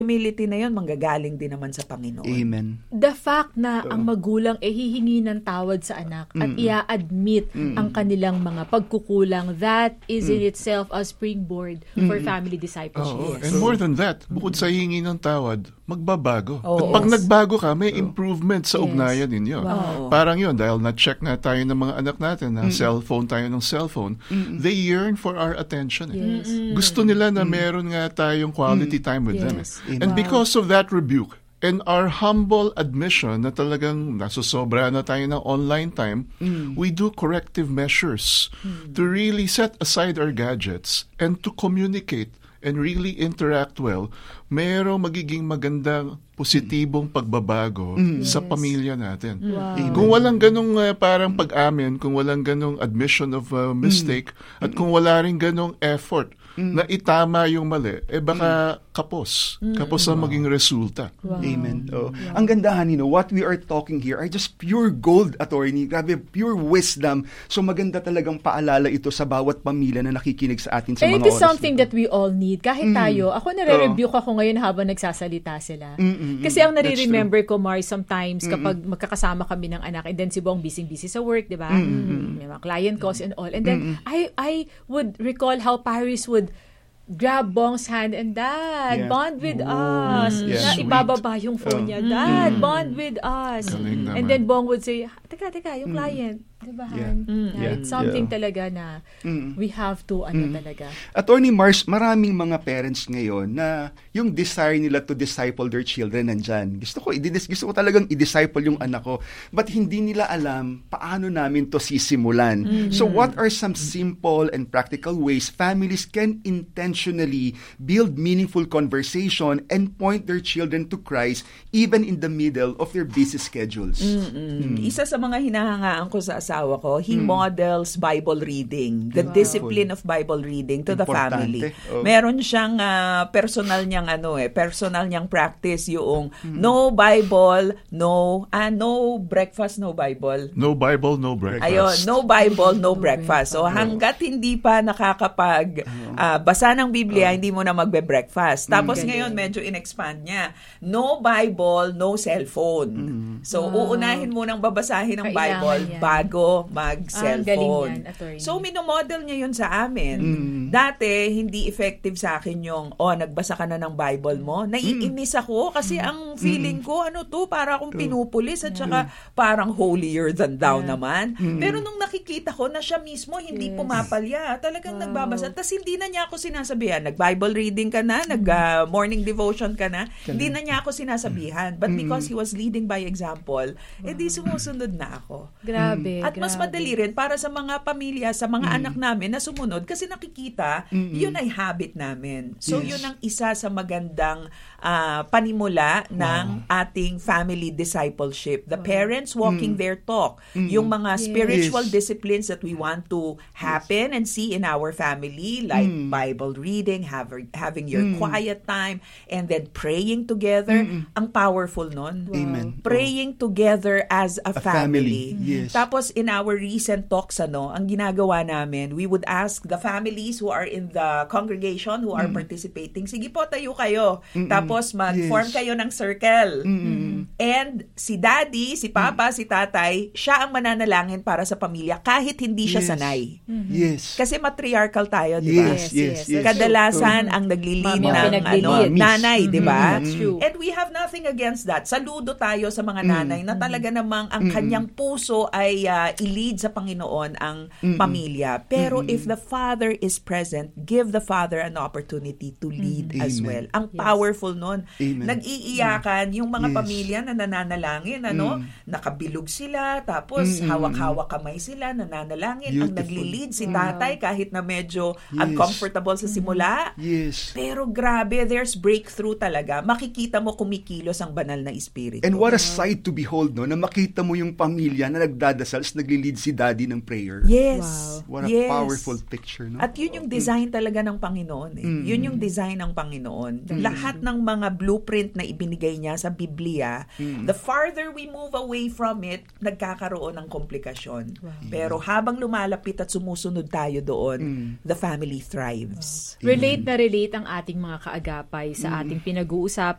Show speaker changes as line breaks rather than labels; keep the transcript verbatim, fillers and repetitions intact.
humility na yun, manggagaling din naman sa Panginoon.
Amen.
The fact na ang magulang eh hihingi ng tawad sa anak at i-admit ang kanilang mga pagkukulang, that is in itself a springboard for family discipleship.
Oo.
Yes.
And more than that, bukod sa hingi ng tawad, magbabago.
Oh,
At pag
yes.
nagbago ka, may improvement sa
Yes.
ugnayan ninyo.
Wow.
Parang yun, dahil na-check nga tayo ng mga anak natin, na cellphone tayo ng cellphone, they yearn for our attention. Eh.
Yes.
Gusto nila na meron nga tayong quality time with them.
Yes.
Eh. And because of that rebuke, and our humble admission na talagang nasusobra na tayo ng online time, mm. we do corrective measures mm. to really set aside our gadgets and to communicate and really interact well. Merong magiging magandang positibong pagbabago mm. sa
yes.
pamilya natin.
Wow.
Kung walang ganong uh, parang pag-amin, kung walang ganong admission of uh, mistake, mm. at kung wala rin ganong effort mm. na itama yung mali, eh baka mm. kapos. Mm. Kapos ang maging resulta.
Wow.
Amen. Oh.
Wow.
Ang gandahan, you know, what we are talking here are just pure gold, attorney. Grabe, pure wisdom. So maganda talagang paalala ito sa bawat pamilya na nakikinig sa atin sa
And
mga
it is
oras
something
na
that we all need. Kahit
Mm.
tayo, ako nare-rebuke ako ngayon habang nagsasalita sila.
Mm-mm.
Kasi ang
That's
nare-remember ko, Mars, sometimes kapag magkakasama kami ng anak, and then si Bong busy-busy sa work, di ba? May mga client calls and all. And then I I would recall how Paris would grab Bong's hand and, Dad,
Yeah.
bond with
Oh,
us.
yeah.
Na
Sweet.
ibababa yung phone
Oh.
niya. Dad, bond with us.
Galing naman.
And then Bong would say, teka, teka, yung client. Diba, Han?
Yeah.
Yeah, it's something
Yeah.
talaga na we have to, ano talaga.
Attorney Mars, maraming mga parents ngayon na yung desire nila to disciple their children nandyan. Gusto ko, i-dis- gusto ko talagang i-disciple yung anak ko. But hindi nila alam paano namin to sisimulan. Mm-hmm. So what are some simple and practical ways families can intentionally build meaningful conversation and point their children to Christ even in the middle of their busy schedules?
Mm. Isa sa mga hinahangaan ko sa asawa ko, he models Bible reading, the
Wow.
discipline of Bible reading to the
Importante.
family.
Oh.
Meron siyang ah, personal niyang ano eh, personal niyang practice yung no Bible, no ah, no breakfast, no Bible.
No Bible, no breakfast.
Ayun, no Bible, no breakfast. So hangga't hindi pa nakakapag ah, basa ng Biblia, hindi mo na magbe-breakfast. Tapos ngayon medyo in-expand niya. No Bible, no cellphone. So uunahin mo nang babasahin ng
Kailangan
Bible
yan.
bago
Ah, ang galing
mag-cellphone.
yan, attorney.
So minomodel niya yun sa amin. Dati hindi effective sa akin yung oh nagbasa ka na ng Bible mo. Naiinis ako kasi ang feeling ko ano to para akong pinupulis at saka parang holier than thou naman. Pero nung nakikita ko na siya mismo hindi
Yes.
pumapalya, talagang
Wow.
nagbabasa. Tapos hindi na niya ako sinasabihan, nag-Bible reading ka na, nag-morning devotion ka na, hindi na niya ako sinasabihan. But because he was leading by example, edi sumusunod na ako.
Grabe,
At mas
grabe.
madali rin para sa mga pamilya, sa mga anak namin na sumunod kasi nakikita, yun ay habit namin. So
Yes.
yun ang isa sa magandang ah, panimula ng ating family discipleship. The parents walking their talk. Yung mga spiritual
Yes.
disciplines that we want to happen and see in our family, like Bible reading, have, having your quiet time, and then praying together. Ang powerful nun.
Amen.
Praying together as a,
A family.
family.
Yes.
Tapos in our recent talks, ano, ang ginagawa namin, we would ask the families who are in the congregation, who are participating, sige po, tayo kayo. Tapos mag-form
Yes.
kayo ng circle. And si daddy, si papa, si tatay, siya ang mananalangin para sa pamilya kahit hindi siya
Yes.
sanay.
Yes.
Kasi matriarchal tayo, di ba?
Yes, yes,
Yes,
yes.
Kadalasan ang naglilid
Mami ang
ng
pinaglilid.
ano, nanay, di ba?
That's true.
And we have nothing against that. Saludo tayo sa mga nanay na talaga namang ang kanyang puso ay ah, i-lead sa Panginoon ang pamilya. Pero if the father is present, give the father an opportunity to lead as
Amen.
well. Ang powerful nun.
Amen.
Nag-iiyakan yung mga
Yes.
pamilya na nananalangin, ano, nakabilog sila, tapos hawak-hawak kamay sila, nananalangin. Ang
Beautiful.
naglilid si tatay kahit na medyo
Yes.
uncomfortable sa simula.
Yes.
Pero grabe, there's breakthrough talaga. Makikita mo kumikilos ang banal na espiritu.
And what a sight to behold, no? Na makita mo yung pamilya na nagdadasal, tapos naglilid si daddy ng prayer.
Yes.
What a
yes.
powerful picture, no?
At yun yung design talaga ng Panginoon. Eh. Yun yung design ng Panginoon. Lahat ng mga blueprint na ibinigay niya sa Biblia, the farther we move away from it, nagkakaroon ng komplikasyon. Pero habang lumalapit at sumusunod tayo doon, the family thrives.
Relate na relate ang ating mga kaagapay sa ating pinag-uusapan